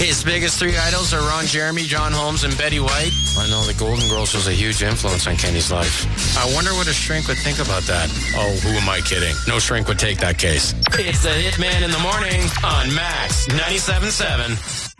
His biggest three idols are Ron Jeremy, John Holmes, and Betty White. I know the Golden Girls was a huge influence on Kenny's life. I wonder what a shrink would think about that. Oh, who am I kidding? No shrink would take that case. It's the Hitman in the Morning on Max 97.7.